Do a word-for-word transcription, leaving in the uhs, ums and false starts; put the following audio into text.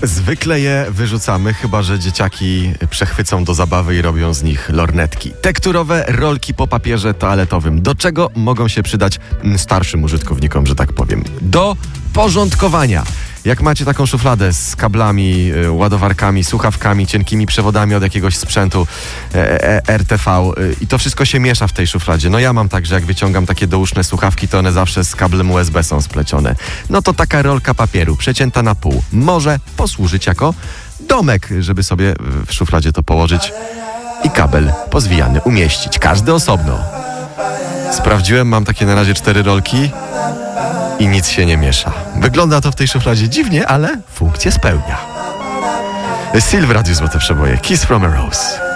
Zwykle je wyrzucamy, chyba że dzieciaki przechwycą do zabawy i robią z nich lornetki. Tekturowe rolki po papierze toaletowym. Do czego mogą się przydać starszym użytkownikom, że tak powiem? Do porządkowania. Jak macie taką szufladę z kablami, ładowarkami, słuchawkami, cienkimi przewodami od jakiegoś sprzętu e, R T V e, i to wszystko się miesza w tej szufladzie. No ja mam tak, że jak wyciągam takie douszne słuchawki, to one zawsze z kablem U S B są splecione. No to taka rolka papieru przecięta na pół może posłużyć jako domek, żeby sobie w szufladzie to położyć i kabel pozwijany umieścić. Każdy osobno. Sprawdziłem, mam takie na razie cztery rolki i nic się nie miesza. Wygląda to w tej szufladzie dziwnie, ale funkcję spełnia. Sil w Radiu Złote Przeboje. Kiss from a Rose.